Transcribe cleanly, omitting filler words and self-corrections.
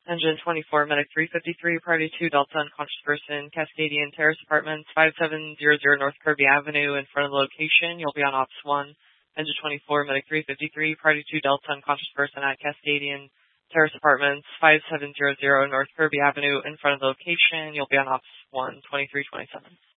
Engine 24, Medic 353, Priority 2, Delta, unconscious person, Cascadian Terrace Apartments, 5700 North Kirby Avenue, in front of the location. You'll be on Ops 1. Engine 24, Medic 353, Priority 2, Delta, unconscious person at Cascadian Terrace Apartments, 5700 North Kirby Avenue, in front of the location. You'll be on Ops 1, 2327.